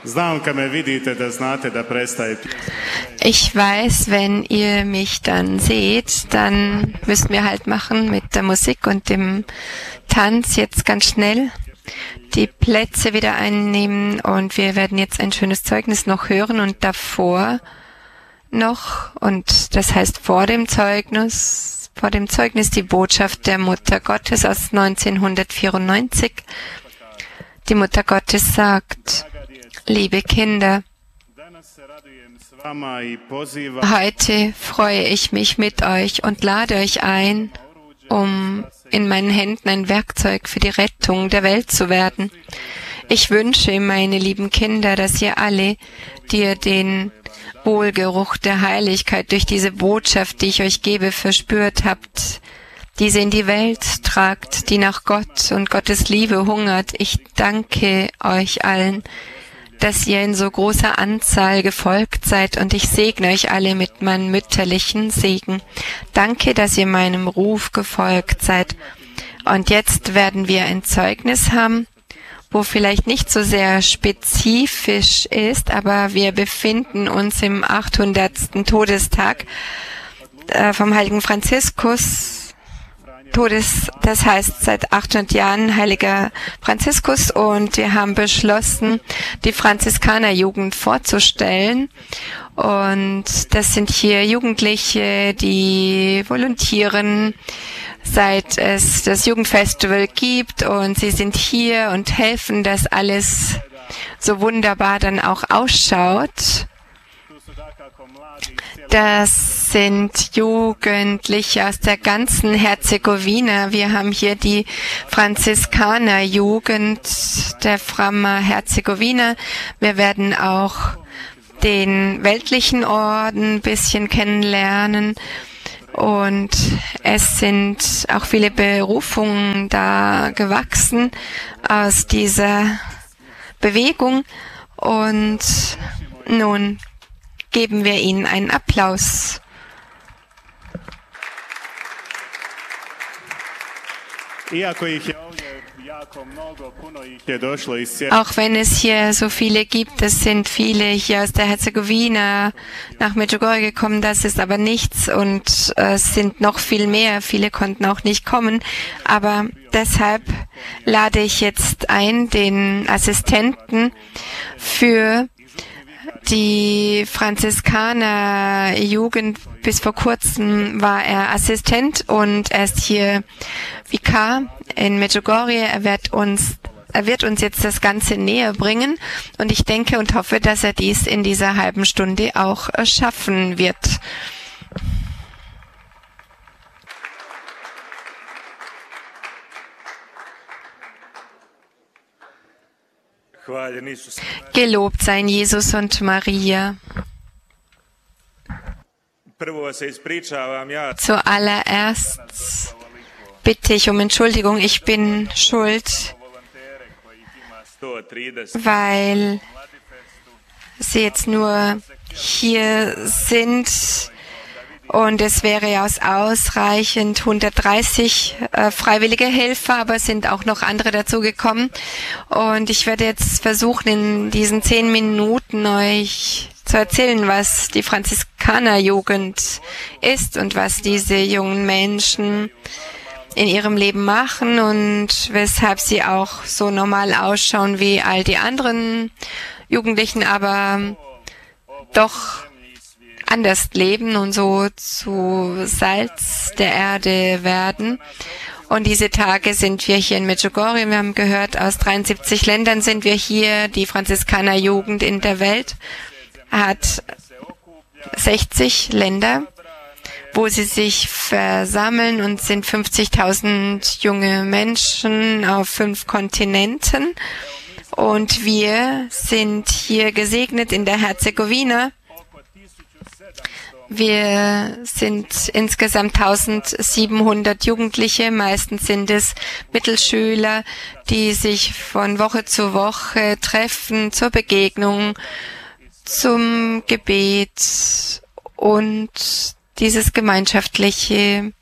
Ich weiß, wenn ihr mich dann seht, dann müsst wir halt machen mit der Musik und dem Tanz jetzt ganz schnell die Plätze wieder einnehmen und wir werden jetzt ein schönes Zeugnis noch hören und davor noch, und das heißt vor dem Zeugnis die Botschaft der Mutter Gottes aus 1994. Die Mutter Gottes sagt: Liebe Kinder, heute freue ich mich mit euch und lade euch ein, um in meinen Händen ein Werkzeug für die Rettung der Welt zu werden. Ich wünsche, meine lieben Kinder, dass ihr alle, die ihr den Wohlgeruch der Heiligkeit durch diese Botschaft, die ich euch gebe, verspürt habt, diese in die Welt tragt, die nach Gott und Gottes Liebe hungert. Ich danke euch allen, dass ihr in so großer Anzahl gefolgt seid und ich segne euch alle mit meinem mütterlichen Segen. Danke, dass ihr meinem Ruf gefolgt seid. Und jetzt werden wir ein Zeugnis haben, wo vielleicht nicht so sehr spezifisch ist, aber wir befinden uns im 800. Todestag vom heiligen Franziskus. Das heißt seit 800 Jahren heiliger Franziskus, und wir haben beschlossen, die Franziskanerjugend vorzustellen. Und das sind hier Jugendliche, die volontieren, seit es das Jugendfestival gibt, und sie sind hier und helfen, dass alles so wunderbar dann auch ausschaut. Das sind Jugendliche aus der ganzen Herzegowina. Wir haben hier die Franziskanerjugend der Frama Herzegowina. Wir werden auch den weltlichen Orden ein bisschen kennenlernen. Und es sind auch viele Berufungen da gewachsen aus dieser Bewegung. Und nun geben wir ihnen einen Applaus. Auch wenn es hier so viele gibt, es sind viele hier aus der Herzegowina nach Medjugorje gekommen, das ist aber nichts, und es sind noch viel mehr, viele konnten auch nicht kommen, aber deshalb lade ich jetzt ein, den Assistenten für die Franziskanerjugend. Bis vor kurzem war er Assistent und er ist hier Vikar in Medjugorje. Er wird uns jetzt das Ganze näher bringen, und ich denke und hoffe, dass er dies in dieser halben Stunde auch schaffen wird. Gelobt seien Jesus und Maria. Zuallererst bitte ich um Entschuldigung, ich bin schuld, weil Sie jetzt nur hier sind. Und es wäre ja ausreichend 130 freiwillige Helfer, aber es sind auch noch andere dazugekommen. Und ich werde jetzt versuchen, in diesen 10 Minuten euch zu erzählen, was die Franziskanerjugend ist und was diese jungen Menschen in ihrem Leben machen und weshalb sie auch so normal ausschauen wie all die anderen Jugendlichen, aber doch anders leben und so zu Salz der Erde werden. Und diese Tage sind wir hier in Medjugorje. Wir haben gehört, aus 73 Ländern sind wir hier. Die Franziskanerjugend in der Welt hat 60 Länder, wo sie sich versammeln, und sind 50.000 junge Menschen auf 5 Kontinenten. Und wir sind hier gesegnet in der Herzegowina. Wir sind insgesamt 1700 Jugendliche. Meistens sind es Mittelschüler, die sich von Woche zu Woche treffen zur Begegnung, zum Gebet und dieses gemeinschaftliche